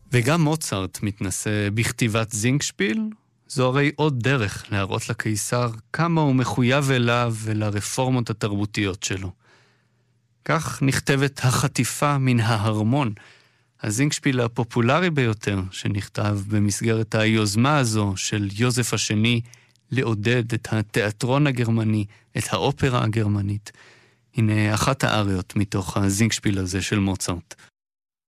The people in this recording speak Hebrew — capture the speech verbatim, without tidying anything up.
וגם מוצרט מתנסה בכתיבת זינגשפיל, זו הרי עוד דרך להראות לקיסר כמה הוא מחויב אליו ולרפורמות התרבותיות שלו. כך נכתבת החטיפה מן ההרמון, הזינגשפיל הפופולרי ביותר שנכתב במסגרת היוזמה הזו של יוזף השני לעודד את התיאטרון הגרמני, את האופרה הגרמנית. הנה אחת האריות מתוך הזינגשפיל הזה של מוצרט.